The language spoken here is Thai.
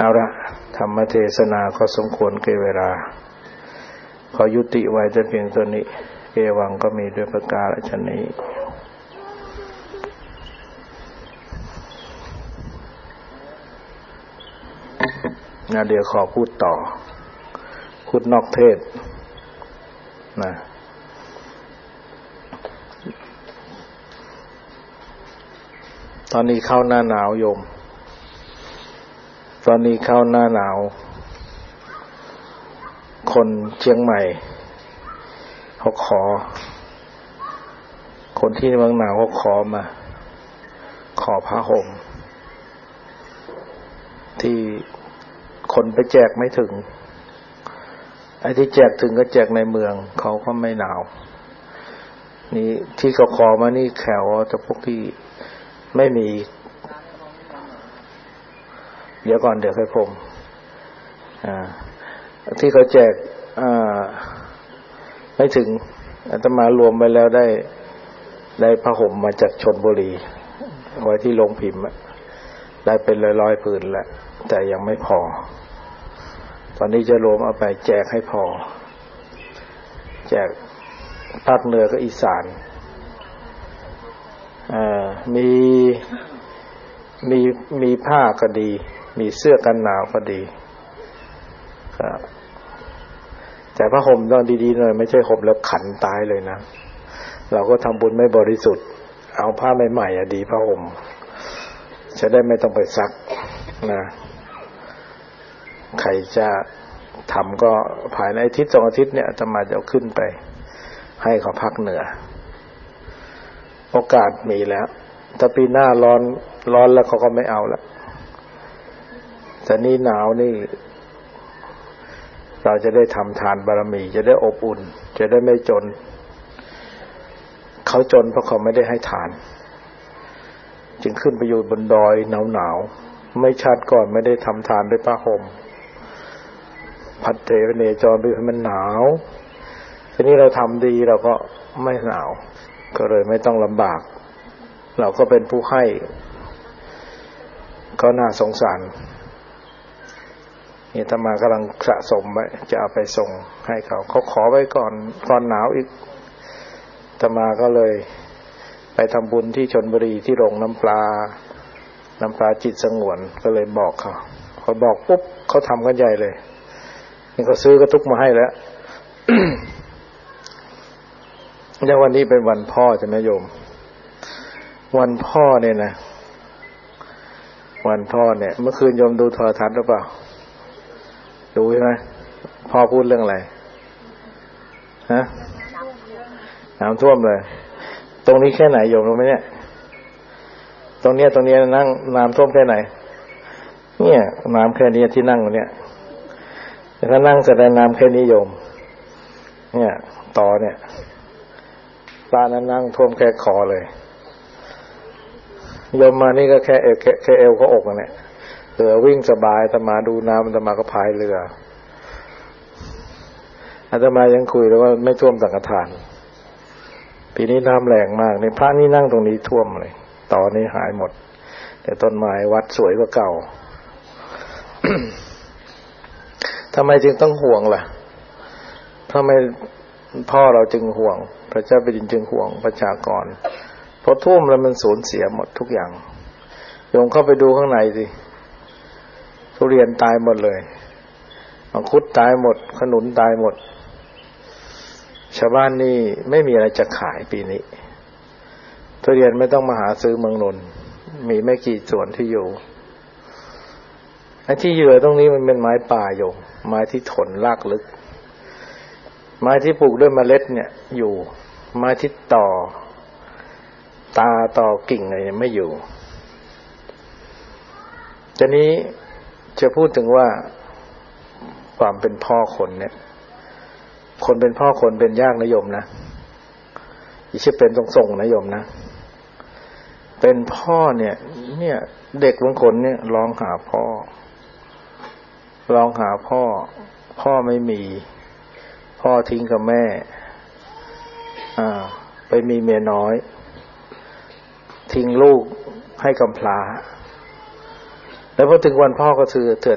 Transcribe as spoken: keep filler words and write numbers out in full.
เอาละธรรมเทศนาก็สมควรแก่เวลาขอยุติไว้แต่เพียงตัวนี้เอวังก็มีด้วยประกาศนี้นะเดี๋ยวขอพูดต่อพูดนอกเทศนะตอนนี้เข้าหน้าหนาวโยมตอนนี้เข้าหน้าหนาวคนเชียงใหม่เขาขอคนที่เมืองหนาวเขาขอมาขอผ้าห่มที่คนไปแจกไม่ถึงไอ้ที่แจกถึงก็แจกในเมืองเขาก็ไม่หนาวนี่ที่เขาขอมานี่แขวแต่พวกที่ไม่มีเดี๋ยวก่อนเดี๋ยวค่อยพรมอ่าที่เขาแจกอ่าไม่ถึงอาตมารวมไปแล้วได้ได้ผ้าห่มมาจากชลบุรีไว้ที่โรงพิมพ์ได้เป็นร้อยๆผืนแล้วแต่ยังไม่พอตอนนี้จะรวมเอาไปแจกให้พอแจกภาคเหนือกับอีสานอ่ามีมีมีผ้าก็ดีมีเสื้อกันหนาวก็ดีครับแต่ผ้าห่มต้องดีๆหน่อยไม่ใช่ห่มแล้วขันตายเลยนะเราก็ทำบุญไม่บริสุทธิ์เอาผ้าใหม่ๆอ่ะดีผ้าห่มจะได้ไม่ต้องไปซักนะใครจะทำก็ภายในอาทิตย์สองอาทิตย์เนี่ยอาตมาจะเอาขึ้นไปให้เขาพักเหนือโอกาสมีแล้วถ้าปีหน้าร้อนร้อนแล้วเขาก็ไม่เอาแล้วแต่นี่หนาวนี่เราจะได้ทำทานบารมีจะได้อบอุ่นจะได้ไม่จนเขาจนเพราะเขาไม่ได้ให้ทานจึงขึ้นไปอยู่บนดอยหนาวๆไม่ชาติก่อนไม่ได้ทำทานด้วยผ้าห่มพัดเตวเนจรไปให้มันหนาวทีนี้เราทำดีเราก็ไม่หนาวก็เลยไม่ต้องลำบากเราก็เป็นผู้ให้ก็น่าสงสารนี่อาตมากำลังสะสมไว้จะเอาไปส่งให้เขาเขาขอไว้ก่อนก่อนหนาวอีกอาตมาก็เลยไปทำบุญที่ชลบุรีที่โรงน้ำปลาน้ำปลาจิตสงวนก็เลยบอกเขาเขาบอกปุ๊บเขาทำกันใหญ่เลยนี่เขาซื้อกระทุกมาให้แล้ว อย่างวันนี้เป็นวันพ่อใช่ไหมโยมวันพ่อเนี่ยนะวันพ่อเนี่ยเมื่อคืนโยมดูโทรทัศน์หรือเปล่าดูใช่ไหมพ่อพูดเรื่องอะไรฮะน้ำท่วมเลยตรงนี้แค่ไหนโยมรู้ไหมเนี่ยตรงเนี้ยตรงเนี้ยนั่งน้ำท่วมแค่ไหนเนี่ยน้ำแค่นี้ที่นั่งเนี่ยแต่ถ้านั่งแสดงน้ำแค่นี้โยมเนี่ยต่อเนี่ยปลานั้นนั่งท่วมแค่คอเลยโยมมานี่ก็แค่เอวแค่เอวก็อกนั่นแหละเรือวิ่งสบายอาตมาดูน้ำอาตมาก็พายเรืออาตมายังคุยเลยว่าไม่ท่วมสังฆทานปีนี้น้ำแรงมากในพระนี่นั่งตรงนี้ท่วมเลยต่อนี้หายหมดแต่ต้นไม้วัดสวยกว่าเก่า ทำไมจึงต้องห่วงล่ะทำไมพ่อเราจึงห่วงพระเจ้าแผ่นดินจึงห่วงประชากรพอท่วมแล้วมันสูญเสียหมดทุกอย่างโยมเข้าไปดูข้างในสิทุเรียนตายหมดเลยมังคุดตายหมดขนุนตายหมดชาวบ้านนี่ไม่มีอะไรจะขายปีนี้ทุเรียนไม่ต้องมาหาซื้อเมืองนนท์มีไม่กี่สวนที่อยู่ไอ้ที่อยู่ตรงนี้มันเป็นไม้ป่าโยมไม้ที่ทนรากลึกไม้ที่ปลูกด้วยเมล็ดเนี่ยอยู่ไม้ที่ต่อตาต่อกิ่งอะไรไม่อยู่ทีนี้จะพูดถึงว่าความเป็นพ่อคนเนี่ยคนเป็นพ่อคนเป็นยากนะโยมนะอย่าเชื่อเป็นต้องส่งนะโยมนะเป็นพ่อเนี่ยเนี่ยเด็กบางคนเนี่ยร้องหาพ่อร้องหาพ่อพ่อไม่มีพ่อทิ้งกับแม่อ่าไปมีเมียน้อยทิ้งลูกให้กำพร้าแล้วพอถึงวันพ่อก็คือเถื่อน